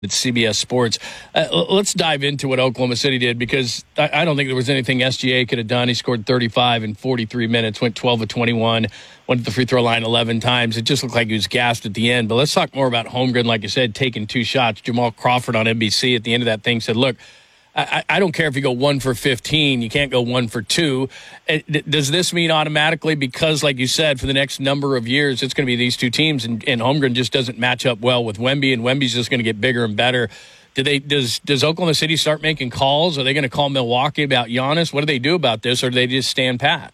It's CBS Sports. Let's dive into what Oklahoma City did, because I don't think there was anything SGA could have done. He scored 35 in 43 minutes, went 12 of 21, went to the free throw line 11 times. It just looked like he was gassed at the end. But let's talk more about Holmgren, like you said, taking 2 shots. Jamal Crawford on NBC at the end of that thing said, look, I don't care if you go 1 for 15. You can't go 1 for 2. Does this mean automatically, because, like you said, for the next number of years, it's going to be these two teams, and Holmgren just doesn't match up well with Wemby, and Wemby's just going to get bigger and better? Does Oklahoma City start making calls? Are they going to call Milwaukee about Giannis? What do they do about this, or do they just stand pat?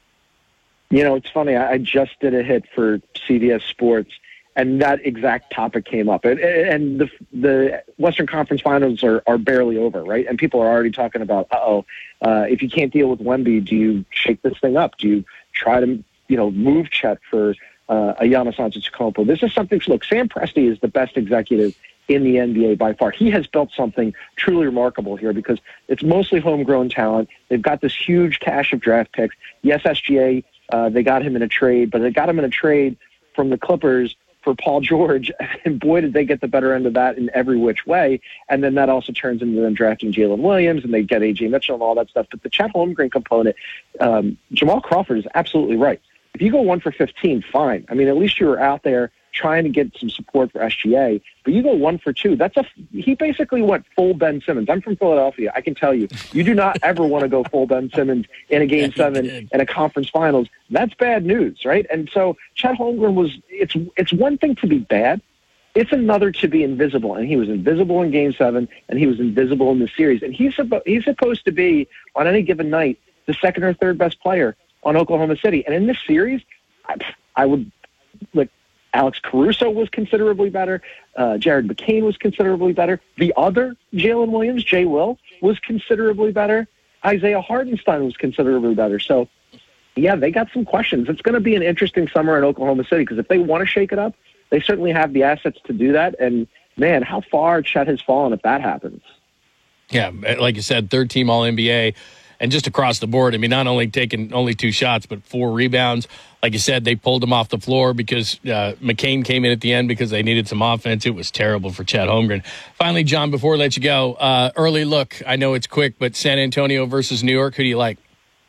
You know, it's funny. I just did a hit for CBS Sports, and that exact topic came up. And the Western Conference Finals are barely over, right? And people are already talking about, if you can't deal with Wemby, do you shake this thing up? Do you try to, move Chet for a Giannis Antetokounmpo? This is something. Look, Sam Presti is the best executive in the NBA by far. He has built something truly remarkable here, because it's mostly homegrown talent. They've got this huge cache of draft picks. Yes, SGA, they got him in a trade, but they got him in a trade from the Clippers for Paul George, and boy, did they get the better end of that in every which way. And then that also turns into them drafting Jalen Williams, and they get A.J. Mitchell and all that stuff. But the Chet Holmgren component, Jamal Crawford is absolutely right. If you go 1 for 15, fine. I mean, at least you were out there trying to get some support for SGA. But you go 1 for 2. He basically went full Ben Simmons. I'm from Philadelphia. I can tell you, you do not ever want to go full Ben Simmons in a Game 7 in a conference finals. That's bad news, right? And so Chet Holmgren it's one thing to be bad. It's another to be invisible. And he was invisible in Game 7, and he was invisible in the series. And he's supposed to be, on any given night, the second or third best player on Oklahoma City. And in this series, I would look. Alex Caruso was considerably better. Jared McCain was considerably better. The other Jalen Williams, Jay Will, was considerably better. Isaiah Hartenstein was considerably better. So, yeah, they got some questions. It's going to be an interesting summer in Oklahoma City, because if they want to shake it up, they certainly have the assets to do that. And, man, how far Chet has fallen if that happens. Yeah, like you said, third-team All-NBA. And just across the board, I mean, not only taking only 2 shots, but 4 rebounds. Like you said, they pulled him off the floor because McCain came in at the end because they needed some offense. It was terrible for Chet Holmgren. Finally, John, before I let you go, early look. I know it's quick, but San Antonio versus New York, who do you like?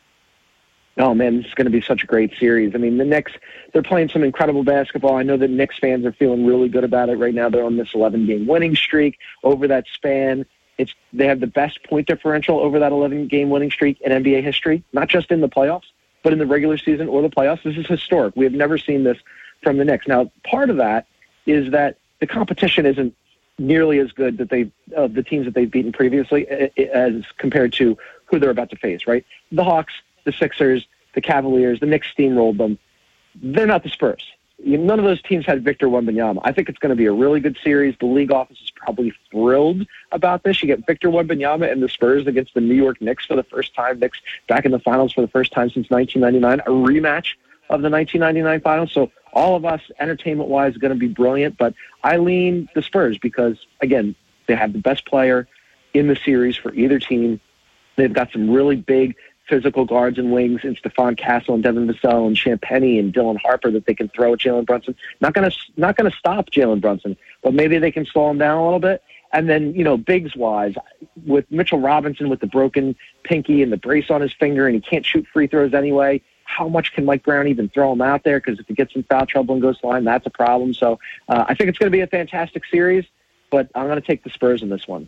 Oh, man, this is going to be such a great series. I mean, the Knicks, they're playing some incredible basketball. I know that Knicks fans are feeling really good about it right now. They're on this 11-game winning streak over that span. They have the best point differential over that 11-game winning streak in NBA history, not just in the playoffs, but in the regular season or the playoffs. This is historic. We have never seen this from the Knicks. Now, part of that is that the competition isn't nearly as good that the teams that they've beaten previously as compared to who they're about to face, right? The Hawks, the Sixers, the Cavaliers, the Knicks steamrolled them. They're not the Spurs. None of those teams had Victor Wembanyama. I think it's going to be a really good series. The league office is probably thrilled about this. You get Victor Wembanyama and the Spurs against the New York Knicks for the first time. Knicks back in the finals for the first time since 1999. A rematch of the 1999 finals. So all of us, entertainment-wise, going to be brilliant. But I lean the Spurs because, again, they have the best player in the series for either team. They've got some really big physical guards and wings in Stephon Castle and Devin Vassell and Champagnie and Dylan Harper that they can throw at Jalen Brunson. Not gonna stop Jalen Brunson, but maybe they can slow him down a little bit. And then, bigs-wise, with Mitchell Robinson with the broken pinky and the brace on his finger, and he can't shoot free throws anyway, how much can Mike Brown even throw him out there? Because if he gets in foul trouble and goes to the line, that's a problem. So I think it's going to be a fantastic series, but I'm going to take the Spurs in this one.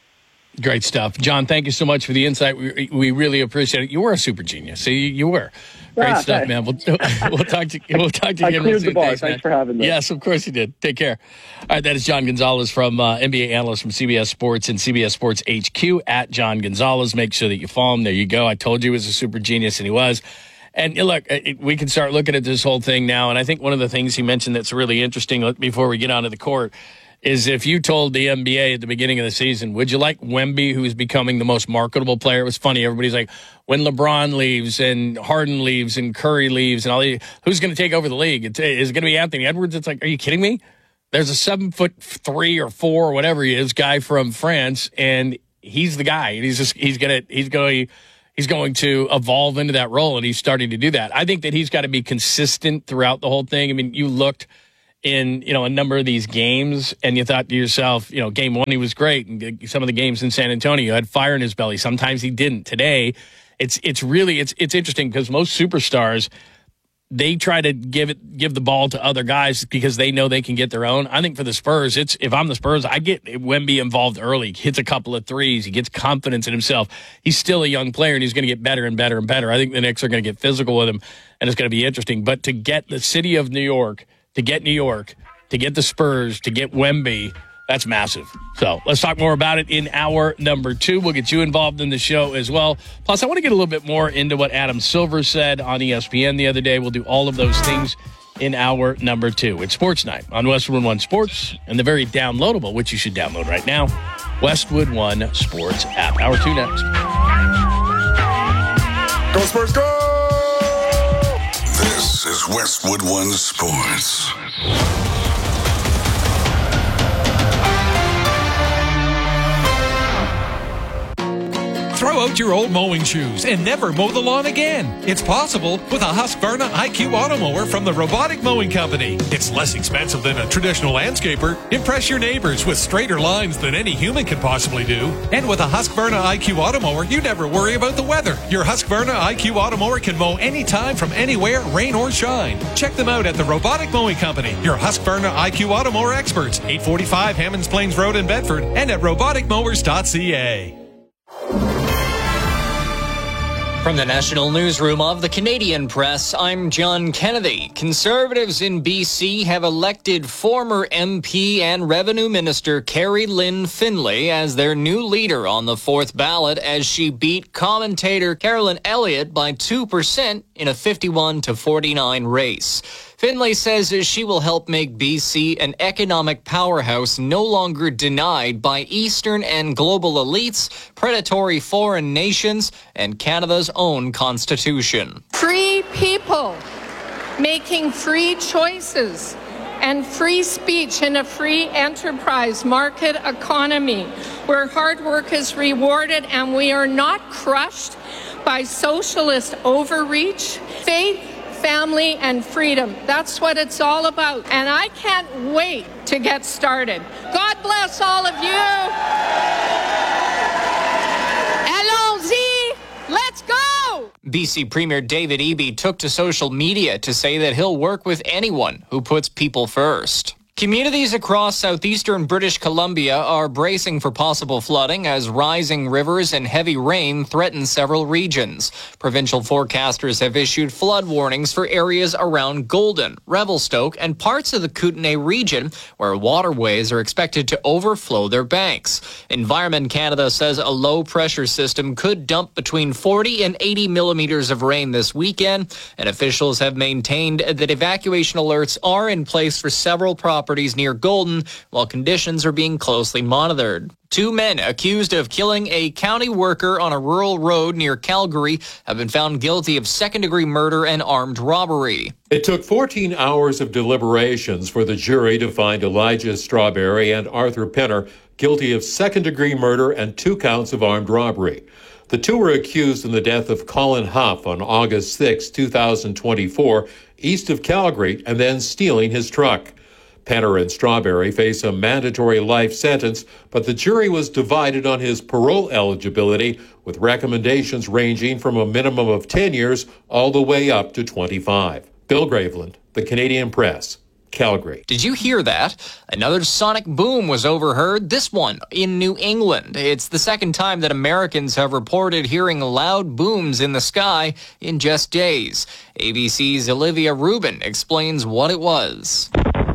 Great stuff. John, thank you so much for the insight. We really appreciate it. You were a super genius. You were. Great stuff, man. We'll talk to you again. I cleared the bar. Thanks for having me. Yes, of course you did. Take care. All right, that is John Gonzalez from NBA analyst from CBS Sports and CBS Sports HQ at John Gonzalez. Make sure that you follow him. There you go. I told you he was a super genius, and he was. And look, we can start looking at this whole thing now. And I think one of the things he mentioned that's really interesting before we get onto the court is if you told the NBA at the beginning of the season, would you like Wemby, who's becoming the most marketable player? It was funny. Everybody's like, when LeBron leaves and Harden leaves and Curry leaves and all these, who's going to take over the league? Is it going to be Anthony Edwards? It's like, are you kidding me? There's a 7'3" or 4" or whatever he is guy from France, and he's the guy. And he's going to evolve into that role, and he's starting to do that. I think that he's got to be consistent throughout the whole thing. I mean, you looked in, a number of these games, and you thought to yourself, game one, he was great. And some of the games in San Antonio had fire in his belly. Sometimes he didn't. Today, it's interesting because most superstars, they try to give the ball to other guys because they know they can get their own. I think for the Spurs, if I'm the Spurs, I get Wemby involved early. He hits a couple of threes. He gets confidence in himself. He's still a young player, and he's going to get better and better and better. I think the Knicks are going to get physical with him, and it's going to be interesting. But to get the city of New York, to get the Spurs, to get Wemby, that's massive. So let's talk more about it in hour number 2. We'll get you involved in the show as well. Plus, I want to get a little bit more into what Adam Silver said on ESPN the other day. We'll do all of those things in hour number 2. It's Sports Night on Westwood One Sports and the very downloadable, which you should download right now, Westwood One Sports app. Hour 2 next. Go Spurs, go! This is Westwood One Sports. Throw out your old mowing shoes and never mow the lawn again. It's possible with a Husqvarna IQ Automower from the Robotic Mowing Company. It's less expensive than a traditional landscaper. Impress your neighbors with straighter lines than any human can possibly do. And with a Husqvarna IQ Automower, you never worry about the weather. Your Husqvarna IQ Automower can mow anytime from anywhere, rain or shine. Check them out at the Robotic Mowing Company, your Husqvarna IQ Automower experts, 845 Hammonds Plains Road in Bedford, and at roboticmowers.ca. From the National Newsroom of the Canadian Press, I'm John Kennedy. Conservatives in BC have elected former MP and Revenue Minister Carrie Lynn Finlay as their new leader on the 4th ballot as she beat commentator Carolyn Elliott by 2% in a 51-49 race. Finlay says she will help make BC an economic powerhouse no longer denied by Eastern and global elites, predatory foreign nations, and Canada's own constitution. Free people making free choices and free speech in a free enterprise market economy where hard work is rewarded and we are not crushed by socialist overreach, faith, family, and freedom. That's what it's all about. And I can't wait to get started. God bless all of you. Allons-y. Let's go. BC Premier David Eby took to social media to say that he'll work with anyone who puts people first. Communities across southeastern British Columbia are bracing for possible flooding as rising rivers and heavy rain threaten several regions. Provincial forecasters have issued flood warnings for areas around Golden, Revelstoke, and parts of the Kootenay region where waterways are expected to overflow their banks. Environment Canada says a low-pressure system could dump between 40 and 80 millimeters of rain this weekend, and officials have maintained that evacuation alerts are in place for several properties near Golden, while conditions are being closely monitored. 2 men accused of killing a county worker on a rural road near Calgary have been found guilty of second-degree murder and armed robbery. It took 14 hours of deliberations for the jury to find Elijah Strawberry and Arthur Penner guilty of second-degree murder and 2 counts of armed robbery. The 2 were accused in the death of Colin Huff on August 6, 2024, east of Calgary, and then stealing his truck. Penner and Strawberry face a mandatory life sentence, but the jury was divided on his parole eligibility, with recommendations ranging from a minimum of 10 years all the way up to 25. Bill Graveland, The Canadian Press, Calgary. Did you hear that? Another sonic boom was overheard, this one in New England. It's the second time that Americans have reported hearing loud booms in the sky in just days. ABC's Olivia Rubin explains what it was.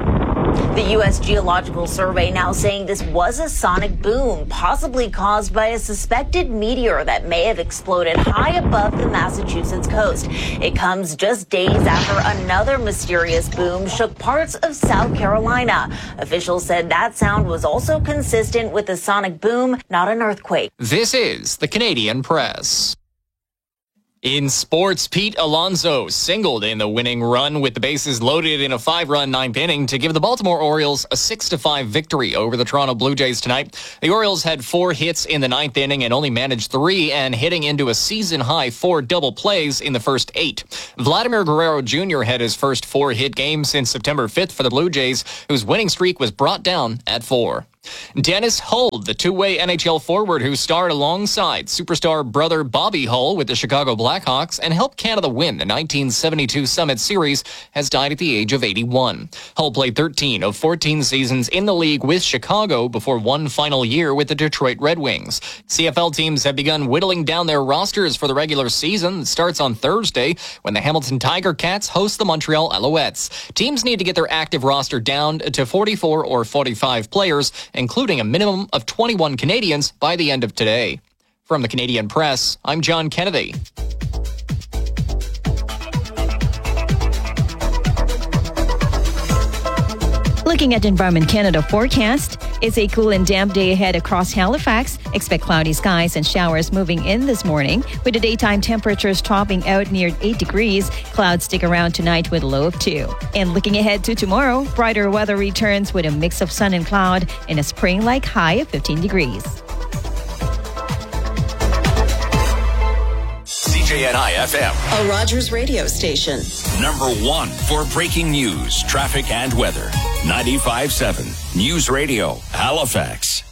The U.S. Geological Survey now saying this was a sonic boom, possibly caused by a suspected meteor that may have exploded high above the Massachusetts coast. It comes just days after another mysterious boom shook parts of South Carolina. Officials said that sound was also consistent with a sonic boom, not an earthquake. This is the Canadian Press. In sports, Pete Alonso singled in the winning run with the bases loaded in a 5-run ninth inning to give the Baltimore Orioles a 6-5 victory over the Toronto Blue Jays tonight. The Orioles had 4 hits in the ninth inning and only managed 3, and hitting into a season-high 4 double plays in the first 8. Vladimir Guerrero Jr. had his first 4-hit game since September 5th for the Blue Jays, whose winning streak was brought down at 4. Dennis Hull, the two-way NHL forward who starred alongside superstar brother Bobby Hull with the Chicago Blackhawks and helped Canada win the 1972 Summit Series, has died at the age of 81. Hull played 13 of 14 seasons in the league with Chicago before one final year with the Detroit Red Wings. CFL teams have begun whittling down their rosters for the regular season. It starts on Thursday when the Hamilton Tiger Cats host the Montreal Alouettes. Teams need to get their active roster down to 44 or 45 players, including a minimum of 21 Canadians by the end of today. From the Canadian Press, I'm John Kennedy. Looking at Environment Canada forecast, it's a cool and damp day ahead across Halifax. Expect cloudy skies and showers moving in this morning, with the daytime temperatures topping out near 8 degrees. Clouds stick around tonight with a low of 2. And looking ahead to tomorrow, brighter weather returns with a mix of sun and cloud and a spring-like high of 15 degrees. CJNI FM, a Rogers radio station. Number 1 for breaking news, traffic, and weather. 95.7 News Radio, Halifax.